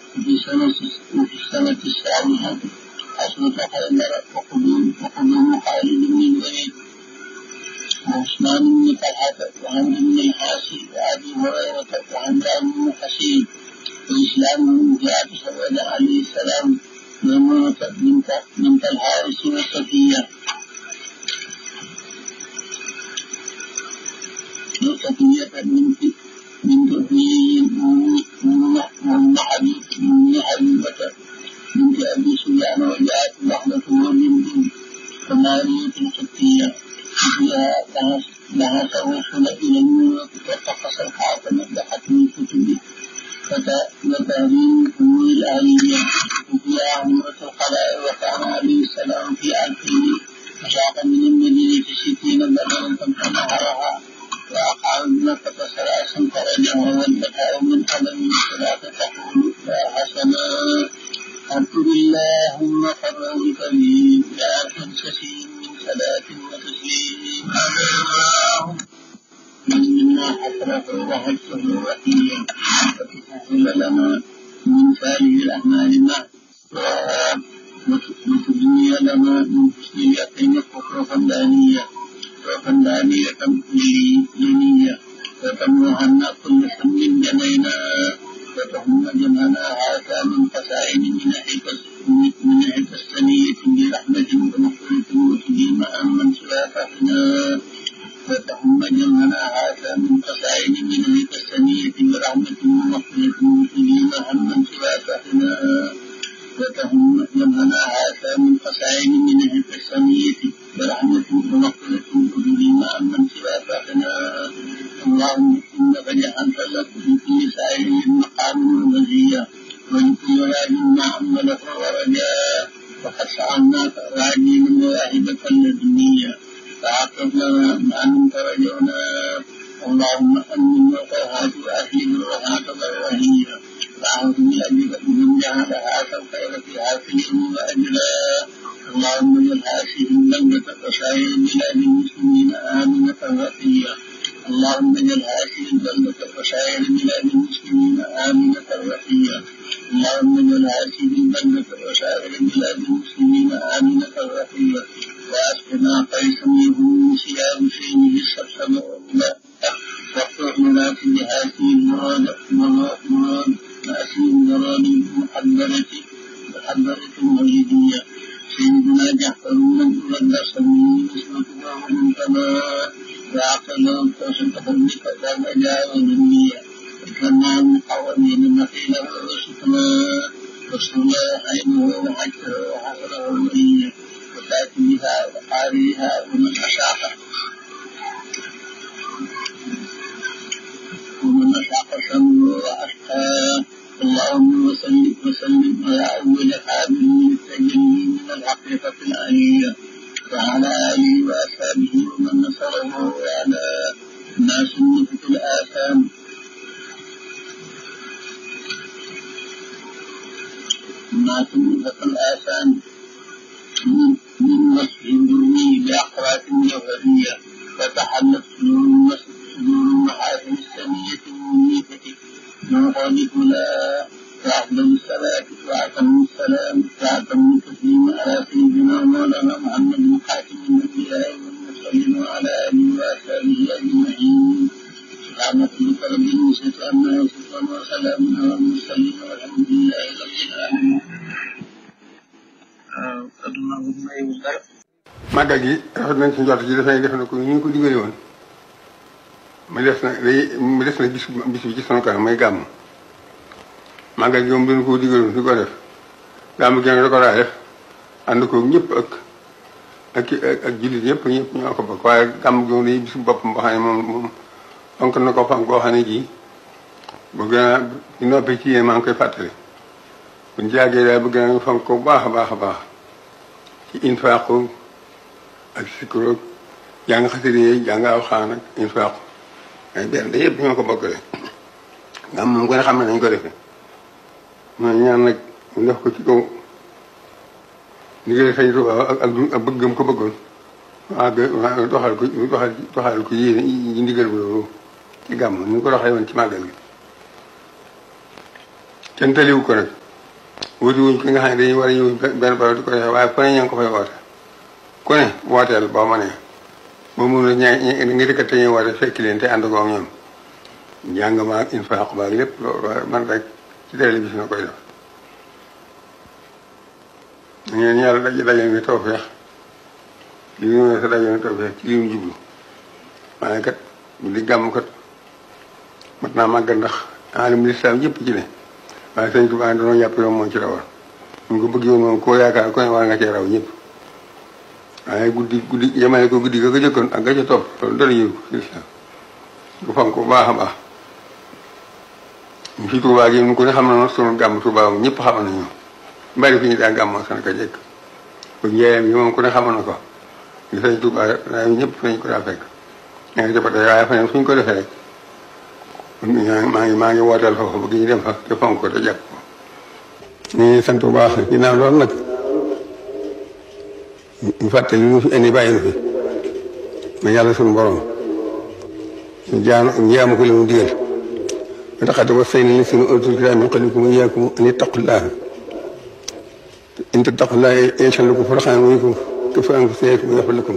وفي السنة السابعة حسبة خيبر وقدوم خالد بن الوليد وعثمان بن طلحة وعمرو بن العاص وأبي هريرة وعمران بن حسين وإسلامهم في عائشة عليه السلام ميمونة بنت الحارث وصفية بنت حيي بن حبيبة بنت أبي سفيان وجاءت لحظة وجند ومارية القبطية لها توصل إلى النور وتقص الخاتم بحتم الكتب وتهريم الأمور الآلية وفيها عمرة القضاء وكان عليه السلام في ألفه فشاق من المدينة 60 بدرا فنهرها وأقام مكة 3 فرجها والبكاء من ألم الصلاة تقول يا حسنا اذكر اللهم قربك به لا تنسسي من صلاة وتسليم اللهم منا حسرته وحسه وحيا فتسهل لنا من سائر الأعمال معه وتبني لنا من حسن اليقين كفرا دانية لينية وتمنعنا كل سم جنينا وتهم جمعنا هذا من فسائل من ناحية السنية برحمة ومغفرة وتديم أمن سلافنا وتهم جمعنا هذا من فسائل من ناحية السنية برحمة ومغفرة وتديم أمن سلافنا وتهم جمعنا هذا من فسائل من ناحية السنية برحمة ومغفرة وتديم أمن سلافنا اللهم إنك جعلت لكم في سائر المقام والمزية ولكل راج ما عمله ورجاء وقد سألناك راجين مواهبة لدنيا فعقب لنا ما أنت رجونا اللهم أمن وفاهات وأهل الروحات والرهية فأعوذ بأجلك من جعلها الخير في هذه وأجلا اللهم اجعل هذه البلدة وسائر بلاد المسلمين آمنة رخية اللهم اجعل هذه البلدة وسائر بلاد المسلمين آمنة رخية اللهم اجعل هذه البلدة وسائر بلاد المسلمين آمنة رخية وأسقنا قيسا من سياب شينه السبسب والماء وافتح لنا في هذه المراد مأسي المراد المحضرة المولدية سيدنا جعفر من مدرس من اسمه ومن تمام وعقل توسط حبك والمجاء والدنيا وكما من قوانين المقيلة والسكماء والصلاة عينه وحجره وحفره وليه وفاتيها وقاريها ومن أشاق شمه وأشقاه اللهم وسلم على أول حامل من التجلي من الحقيقة الآنية وعلى آله وأصحابه ومن نصره وعلى الناس النفة الآثام من وصف الدرمي بأقوات جوهرية فتحلت صدور المحاسن السمية المنيفة من قولك لا وأفضل الصلاة وأتم السلام وأتم التسليم على سيدنا مولانا محمد خاتم الأنبياء والمرسلين وعلى آله وأصحابه أجمعين سبحان ربك رب العزة عما يصفون وسلام على المرسلين والحمد لله رب العالمين. màggal gi rafet nañ ci njort ji dafay def na ko ñu ko digale woon mu des na bis bi ci sunu kanam may gàmm màggal gi moom dañu ko digaloon di ko def gàmm gi nag da ko daa def ànd ko ñëpp ak jullit ñëpp ñoo ko bokk waaye gàmm gi moom dañuy bis boppam boo xam ne moom fonk na ko fan koo xam ne ji bu gën a di noppee ci yéen maa ngi koy fàttali buñ jàggee daal bëgg naa fonk ko bu baax a baax a baax ci infaaqu ak sikkuroog jàng xasida yi jàng alxuraan ak infaaqu ay benn yëpp ñoo ko bokkale nga moom ko ne xam ne nañ ko defee mooy ñaan nag ñu def ko ci kaw liggéey Sëñ Tuubaa ak bëggam ko bëggoon waa doxal ko yéene yi ndigal bi loolu ci gàmm ni ko doxee woon ci màggal gi kenn taliwu ko nag wuti wuñ ki nga xam ne dañuy war a ñëw benn barab di ko defee waaye fu ne ña ngi ko fay woote ku ne wooteel boo ma nee boo mënul ngi dëkkat te ñuy woote fekki leen te ànd koog ñoom njàng ma ak infaq ba ak lépp loolu man rek ci télévision koy def ngeen yàlla dajale ni tawfeex li ñu ne sa dajale ni tawfeex ci li mu jublu waaye kat di gàmm kat mat naa màggal ndax alim lislaam yëpp ci ne waaye sëñ Tuubaa dañoo jàpp yow moom ci rawoon ñu ko bëgg woon moom koo yaakaar ko ne war nga cee raw ñëpp waaye guddi yemale ko guddi ga ko jëkkoon ak ga ca topp loolu dara yëngu ci lislaam du fonk bu baax a baax ñu fi Tuubaa gi ñu ko ne xam na sunu gàmm Tuubaa moom ñëpp xamoon nañu bari fi ñu daa gàmmoo sana ko jekk bu njeeyam yi moom ku ne xamoon na ko ñu sëñ Tuubaa ñëpp fañ ko daa fekk ña ngi jëppate waaye faneen fu ñu ko defee rek maa ngi wooteel foofu bëgg ñu dem fa te fonk ko te jàpp ko ñu ngi sant bu baax ginnaaw loolu nag ñu fàttali ñu fi indi bàyyi nu fi ma yàlla suñu borom ñu jaamu ko li mu digal ba taxate wa say ni suñu utul kitaab min qablikum wa iyyakum an ittaqullaah in tattaqullaah yaj'al lakum furqaanan wa yukaffir ankum sayyi'aatikum wa yaghfir lakum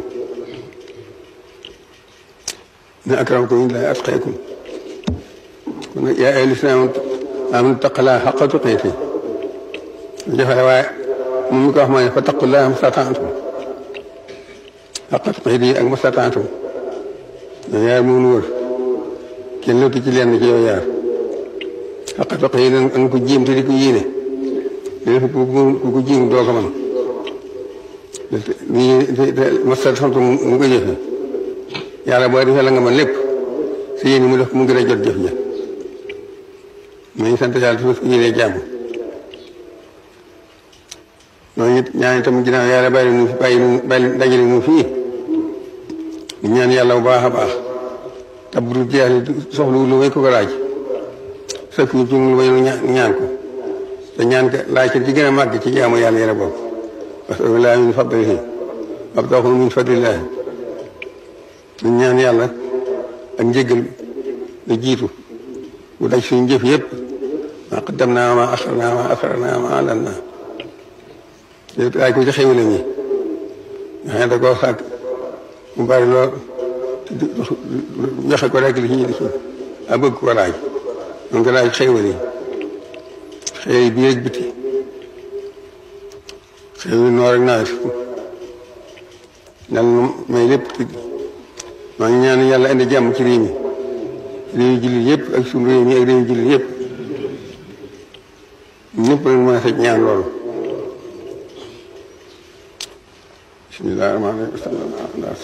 inna akramakum indallaahi atqaakum yaa ayyuhal laziina aamanuu ittaqullaaha haqqa tuqaatihi jafale waaye moom mi ko wax mooy fattaqullaaha mastata'tum haqqa tuqaatihi ak mastata'tum yooyu yaar moo nu wër kenn lottu ci lenn ci yooyu yaar haqqa tuqaatihi dañ ko jéem te di ko yéene léegi ku ko jéem doo ko mën mastata'tum mu ko jëfe yàlla boo defee la nga mën lépp si yéen mu def mu gën a jot jëf ja mais sant yàlla dafa yéene jàmm noonu it ñaan itam ginnaaw yàlla bàyyi dajale nu fii ñu ñaan yàlla bu baax a baax tabru jeex soxlu lu may ko laaj sëkk ñu ci lu may ñaan ko te ñaan ko laaj ci gën a màgg ci jaamu yàlla yàlla boobu parce que laa min fadlihi abtahu min fadlillahi ñu ñaan yàlla ak njëggal lu jiitu bu daj suñu jëf yëpp ma qaddamnaa ma axarnaa ma asrarnaa ma alannaa laaj ko ci xéwale ñi nga xam ne da koo sàkk mu bari lool joxe ko rek li ci ñu di a bëgg ko laaj donc laaj xéwal yi xéwal yi biir ak biti xéwal yi noor ak nawet yàlla may lépp maa ngi ñaan yàlla indi jàmm ci réew mi réew jullit yëpp ak suñu réew mi ak réew jullit yëpp ñëpp lañ mën a fekk ñaan loolu bismillaahi rahmaani rahiim